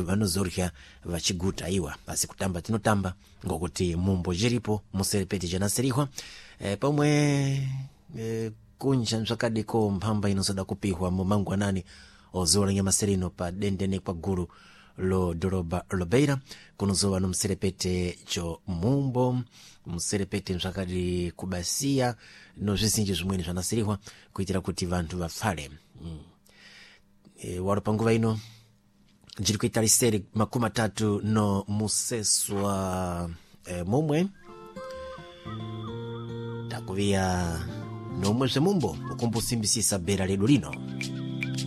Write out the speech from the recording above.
vanozorya vachiguta iwa basi kutamba tinotamba ngokuti mumbo jiripo muserepeti janasirihwa pomwe kunja nzvakadiko mphamba inozoda kupihwa mumangwanani ozola nyamaserino pa dendene kwa gulu lo doroba lobeira kunozowa no mserepete cho mumbo mserepete nzvakadi kubasia no zvizinji zvimweni zvanasirihwa kuitira kuti vantu vafale. Walo panguva ino jiri kuita liseri 30 no museswa momwe takuvia nomwe zvemumbo ukumbusimbisisa bera ledu lino.